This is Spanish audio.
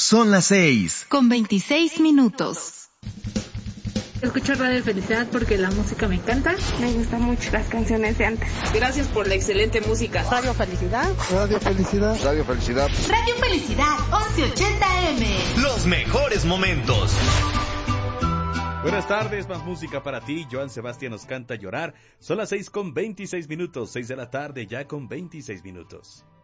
Son las 6:26. Escucho Radio Felicidad porque la música me encanta. Me gustan mucho las canciones de antes. Gracias por la excelente música. Radio Felicidad. Radio Felicidad. Radio Felicidad. Radio Felicidad, 1180M. Los mejores momentos. Buenas tardes, más música para ti. Joan Sebastián nos canta Llorar. Son las 6:26. 6 de la tarde, ya con 26 minutos.